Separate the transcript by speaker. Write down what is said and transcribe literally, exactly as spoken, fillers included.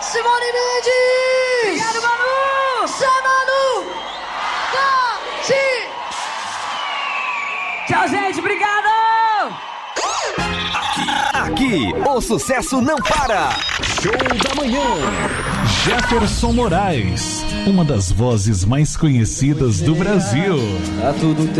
Speaker 1: Simone Mendes!
Speaker 2: Obrigado, Manu!
Speaker 1: Samanu!
Speaker 2: Tchau, gente, obrigado!
Speaker 3: Aqui, o sucesso não para!
Speaker 4: Show da manhã! Jefferson Moraes, uma das vozes mais conhecidas do Brasil.
Speaker 5: Tá tudo